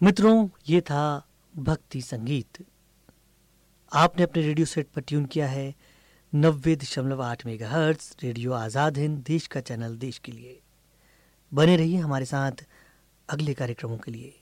मित्रों, ये था भक्ति संगीत। आपने अपने रेडियो सेट पर ट्यून किया है 90.8 मेगाहर्ट्ज रेडियो आज़ाद हिंद, देश का चैनल, देश के लिए। बने रहिए हमारे साथ अगले कार्यक्रमों के लिए।